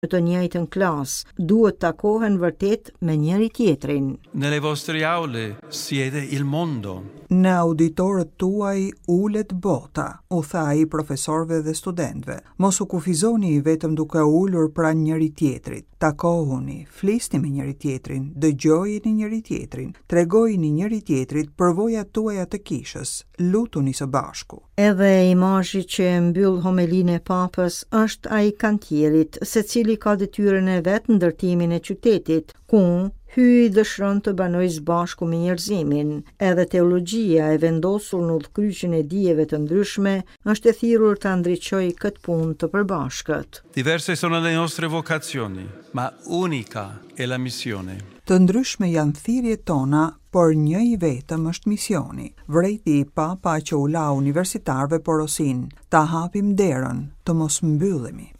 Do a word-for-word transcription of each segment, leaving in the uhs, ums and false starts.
të njëjtën klasë, duhet takohen vërtet me njëri tjetrin. Nelle vostre aule siede il mondo. Në auditorët tuaj ulet bota, u tha ai profesorëve dhe studentëve. Mos u kufizoni vetëm duke ulur pranë njëri tjetrit. Takohuni, flisni me njëri tjetrin, dëgjojini njëri tjetrin, tregojini njëri tjetrit përvojat tuaja të kishës, lutuni së bashku. Edhe imazhi që mbyll homelinë e papës është ai kantierit, secili ka detyrën e vet në ndërtimin e qytetit, ku hyj dëshiron të banoj së bashku me njerëzimin. Edhe teologjia e vendosur në udhkryqjen e dijeve të ndryshme është e thirrur ta ndriçojë këtë punë të përbashkët. Diverse sono le nostre vocazioni, ma unica è la missione. Të ndryshme janë thirrjet tona, por një i vetëm është misioni. Vrejti i Papa që u la universitarëve porosin, ta hapim derën, të mos mbyllemi.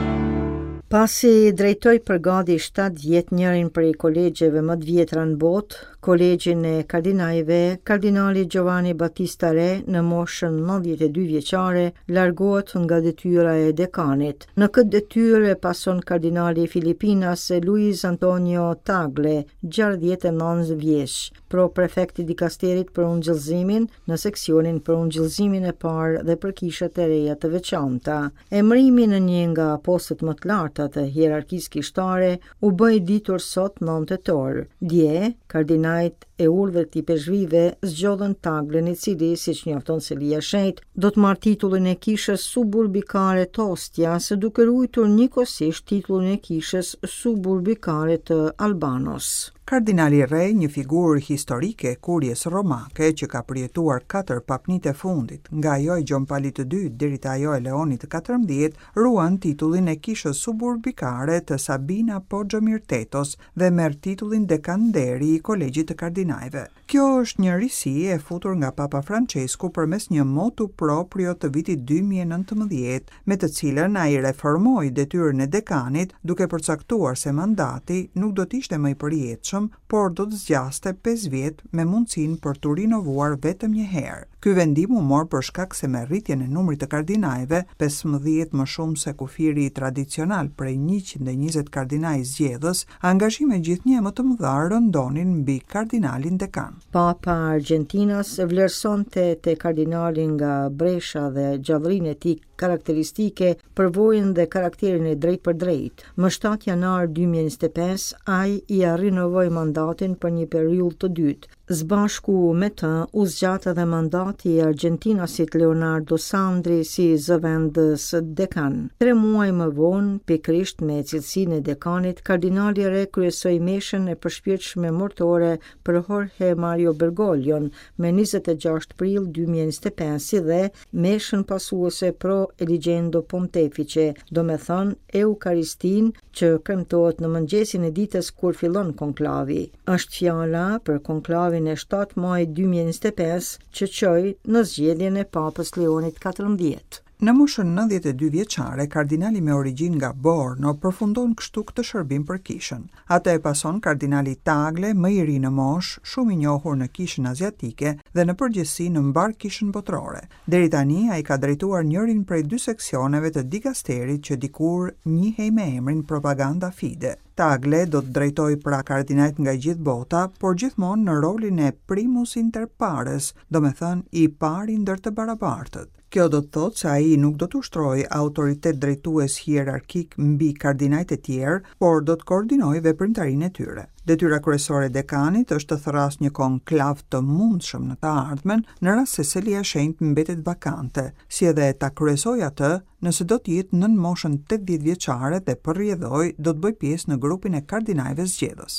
Pasi drejtoi për gati shtatë vjet njërin prej kolegjeve më të vjetra në botë, kolegjin e kardinajve, kardinali Giovanni Battista Re në moshën nëntëdhjetë e dy vjeçare largohet nga detyra e dekanit. Në këtë detyrë pason kardinali Filipinas Luis Antonio Tagle, gjashtëdhjetë e nëntë vjeç, pro prefekti dikasterit për ungjillëzimin në seksionin për ungjillëzimin e parë dhe për kishat e reja të veçanta. Emërimi në një nga postët më të larta të hierarkisë kishtare u bë ditur sot nëntë tetor. Dje, kardinali e urdhët i peshqvive zgjodhen Taglen, i cili, siç njofton Selia Shenjtë, do të marrë titullin e kishës suburbikare të Ostias, duke ruajtur njëkohësisht titullin e kishës suburbikare të Albanos. Kardinali Re, një figurë historike e kurjes romake që ka përjetuar katër papnitë e fundit, nga ajo e Gjon Pali të dytë deri te ajo e Leonit të katërmbëdhjetë, ruan titullin e kishës suburbikare të Sabina Poggio Mirtetos dhe merr titullin dekanderi i kolegjit të kardinajve. Kjo është një risi e futur nga Papa Francesku përmes një motu proprio të vitit dy mijë e nëntëmbëdhjetë, me të cilën ai reformoi detyrën e dekanit, duke përcaktuar se mandati nuk do të ishte më i përjetshëm, por do të zgjaste pesë vjet me mundësinë për të rinovuar vetëm një herë. Ky vendim u mor për shkak se me rritjen e numrit të kardinajve, pesëmbëdhjetë më shumë se kufiri tradicional prej njëqind e njëzet kardinaj zgjedhës, angazhime gjithnjë më të mëdha rëndonin mbi kardinalin dekan. Papa Argentinas vlerësonte te kardinali nga Brescia dhe gjallërinë e tij karakteristike, përvojën dhe karakterin e drejt për drejt. Më shtatë janar dy mijë e njëzet e pesë, ai i rinovoi mandatin për një periudhë të dytë. Zbashku me të u zgjat edhe mandati i Argentinasit Leonardo Sandri si zëvendës dekan. Tre muaj më vonë, pikërisht me cilësinë e dekanit, kardinali Re kryesoi meshën e përshpirtshme mortore për Jorge Mario Bergoglion me njëzet e gjashtë prill dy mijë e njëzet e pesë, si dhe meshën pasuese pro Eligendo Pontefice, do me thënë Eukaristin, që kremtohet në mëngjesin e ditës kur fillon konklavi. Është fjala për konklavin e shtatë muajit dy mijë e njëzet e pesë që çoi në zgjedhjen e Papës Leonit katërmbëdhjetë. Në moshën nëntëdhjetë e dy vjeçare, kardinali me origjinë nga Borno përfundon kështu këtë shërbim për kishën. Atë e pason kardinali Tagle, më i ri në moshë, shumë i njohur në kishën aziatike dhe në përgjithësi në mbar kishën botërore. Deri tani ai ka drejtuar njërin prej dy seksioneve të dikasterit që dikur njihej me emrin Propaganda Fide. Tagle do të drejtojë pra kardinajt nga gjithë bota, por gjithmonë në rolin e primus inter pares, do me thënë i pari ndër të barabartët. Kjo do të thotë se ai nuk do të ushtrojë autoritet drejtues hierarkik mbi kardinajt e tjerë, por do të koordinojë veprimtarinë e tyre. Detyra kryesore e dekanit është të thërrasë një konklav të mundshëm në të ardhmen në rast se Selia e Shenjtë mbetet vakante, si edhe ta kryesojë atë nëse do të jetë nën moshën tetëdhjetë vjeçare dhe përrjedhoj do të bëjë pjesë në grupin e kardinajve zgjedhës.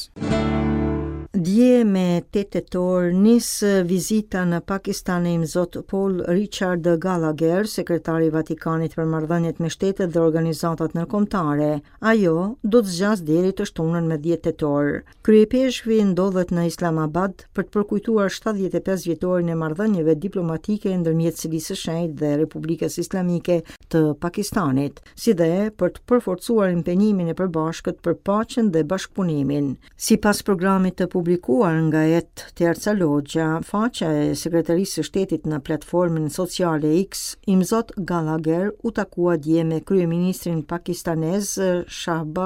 Dje me tetë tetor nis vizita në Pakistan e imzot Paul Richard Gallagher, sekretari i Vatikanit për marrëdhëniet me shtetet dhe organizatat ndërkombëtare. Ajo do të zgjas deri të shtunën me dhjetë tetor. Kryepeshkvi ndodhet në Islamabad për të përkujtuar shtatëdhjetë e pesë vjetorin e marrëdhënieve diplomatike ndërmjet Selisë së Shenjtë dhe Republikës Islamike të Pakistanit, si dhe për të përforcuar impenjimin e përbashkët për paqen dhe bashkëpunimin. Sipas programit të publikuar nga Et Terca Loggia, faqja e Sekretarisë së Shtetit në platformën sociale X, Imzot Gallagher u takua dje me kryeministrin pakistanez Shahbaz